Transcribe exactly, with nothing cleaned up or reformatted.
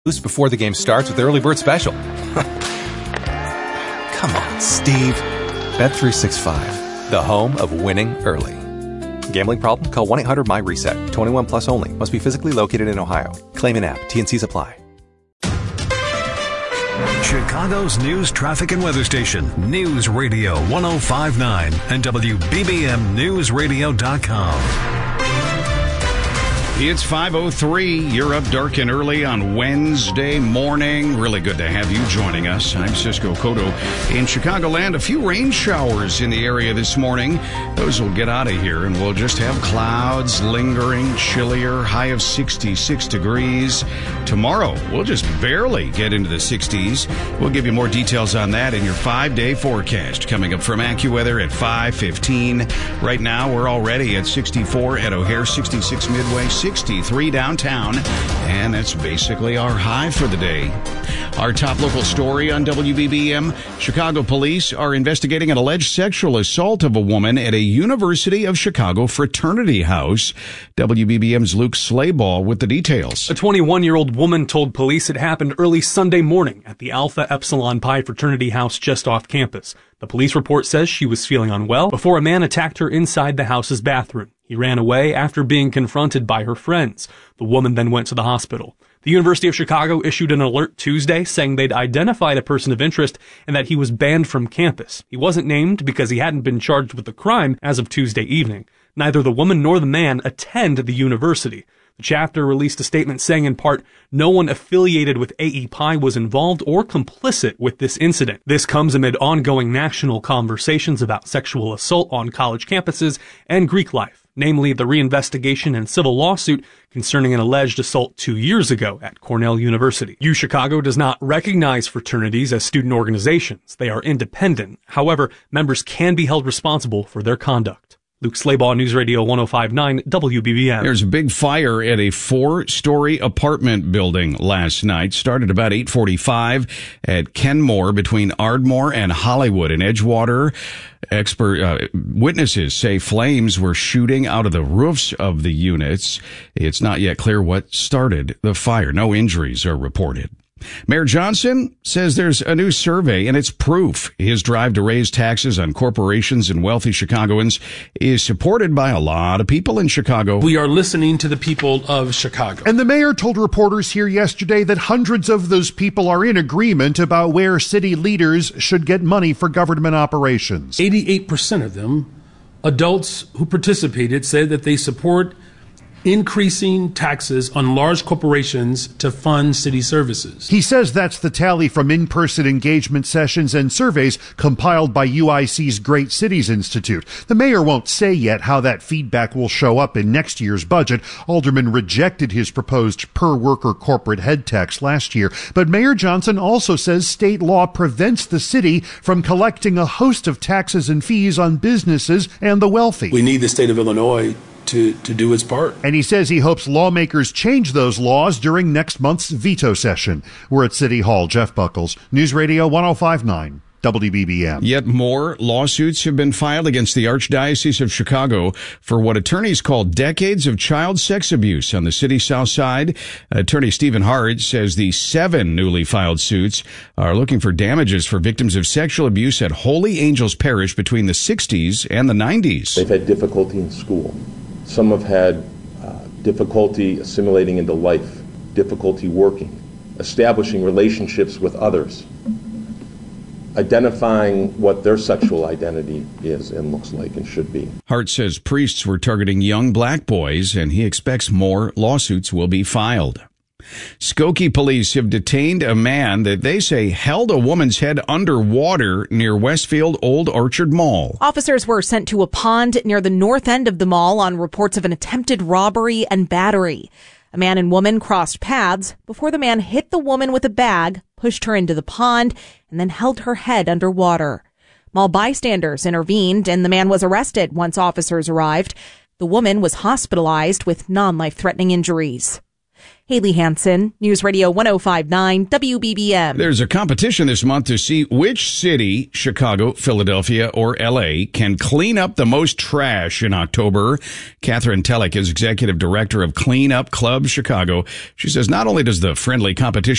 Boost before the game starts with the Early Bird Special. Come on, Steve. Bet three sixty-five, the home of winning early. Gambling problem? Call one eight hundred M Y reset. twenty-one plus only. Must be physically located in Ohio. Claim in app. T N Cs apply. Chicago's news, traffic, and weather station. News Radio one oh five point nine and W B B M News Radio dot com. It's five oh three. You're up dark and early on Wednesday morning. Really good to have you joining us. I'm Cisco Cotto. In Chicagoland, a few rain showers in the area this morning. Those will get out of here, and we'll just have clouds lingering, chillier, high of sixty-six degrees. Tomorrow, we'll just barely get into the sixties. We'll give you more details on that in your five-day forecast coming up from AccuWeather at five fifteen. Right now, we're already at sixty-four at O'Hare, sixty-six Midway, sixty-three downtown, and that's basically our high for the day. Our top local story on W B B M, Chicago police are investigating an alleged sexual assault of a woman at a University of Chicago fraternity house. W B B M's Luke Slayball with the details. A twenty-one-year-old woman told police it happened early Sunday morning at the Alpha Epsilon Pi fraternity house just off campus. The police report says she was feeling unwell before a man attacked her inside the house's bathroom. He ran away after being confronted by her friends. The woman then went to the hospital. The University of Chicago issued an alert Tuesday saying they'd identified a person of interest and that he was banned from campus. He wasn't named because he hadn't been charged with the crime as of Tuesday evening. Neither the woman nor the man attend the university. The chapter released a statement saying in part, no one affiliated with A E Pi was involved or complicit with this incident. This comes amid ongoing national conversations about sexual assault on college campuses and Greek life, namely the reinvestigation and civil lawsuit concerning an alleged assault two years ago at Cornell University. UChicago does not recognize fraternities as student organizations. They are independent. However, members can be held responsible for their conduct. Luke Slayball, News Radio one oh five point nine W B B M. There's a big fire at a four-story apartment building last night. Started about eight forty-five at Kenmore between Ardmore and Hollywood in Edgewater. Expert uh, witnesses say flames were shooting out of the roofs of the units. It's not yet clear what started the fire. No injuries are reported. Mayor Johnson says there's a new survey, and it's proof his drive to raise taxes on corporations and wealthy Chicagoans is supported by a lot of people in Chicago. We are listening to the people of Chicago. And the mayor told reporters here yesterday that hundreds of those people are in agreement about where city leaders should get money for government operations. eighty-eight percent of them, adults who participated, said that they support increasing taxes on large corporations to fund city services. He says that's the tally from in-person engagement sessions and surveys compiled by U I C's Great Cities Institute. The mayor won't say yet how that feedback will show up in next year's budget. Aldermen rejected his proposed per-worker corporate head tax last year. But Mayor Johnson also says state law prevents the city from collecting a host of taxes and fees on businesses and the wealthy. We need the state of Illinois to, to do its part. And he says he hopes lawmakers change those laws during next month's veto session. We're at City Hall. Jeff Buckles, News Radio one oh five point nine. W B B M. Yet more lawsuits have been filed against the Archdiocese of Chicago for what attorneys call decades of child sex abuse on the city's south side. Attorney Stephen Hart says the seven newly filed suits are looking for damages for victims of sexual abuse at Holy Angels Parish between the sixties and the nineties. They've had difficulty in school. Some have had uh, difficulty assimilating into life, difficulty working, establishing relationships with others, identifying what their sexual identity is and looks like and should be. Hart says priests were targeting young black boys, and he expects more lawsuits will be filed. Skokie police have detained a man that they say held a woman's head underwater near Westfield Old Orchard Mall. Officers were sent to a pond near the north end of the mall on reports of an attempted robbery and battery. A man and woman crossed paths before the man hit the woman with a bag, pushed her into the pond, and then held her head underwater. Mall bystanders intervened, and the man was arrested once officers arrived. The woman was hospitalized with non-life-threatening injuries. Haley Hansen, News Radio one oh five point nine W B B M. There's a competition this month to see which city, Chicago, Philadelphia, or L A, can clean up the most trash in October. Catherine Telek is executive director of Clean Up Club Chicago. She says not only does the friendly competition